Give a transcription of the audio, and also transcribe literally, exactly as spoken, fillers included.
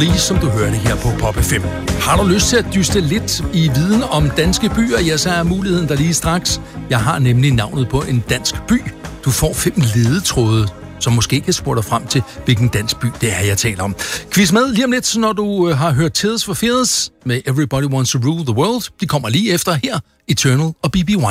Police, som du hørte her på Pop F M. Har du lyst til at dyste lidt i viden om danske byer, ja, så er muligheden der lige straks. Jeg har nemlig navnet på en dansk by. Du får fem ledetråde, som måske kan spore dig frem til, hvilken dansk by det er, jeg taler om. Quiz med lige om lidt, når du har hørt Tears for Fears med Everybody Wants to Rule the World. De kommer lige efter her, Eternal og B B Y.